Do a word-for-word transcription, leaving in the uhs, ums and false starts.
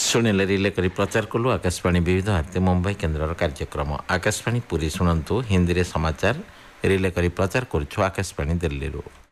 ଶୁଣିଲେ ରିଲେ କରି ପ୍ରଚାର କଲୁ ଆକାଶବାଣୀ ବିବିଧ ଭାରତୀ ମୁମ୍ବାଇ କେନ୍ଦ୍ରର କାର୍ଯ୍ୟକ୍ରମ। ଆକାଶବାଣୀ ପୁରୀ ଶୁଣନ୍ତୁ ହିନ୍ଦୀରେ ସମାଚାର ରିଲେ କରି ପ୍ରଚାର କରୁଛୁ ଆକାଶବାଣୀ ଦିଲ୍ଲୀରୁ।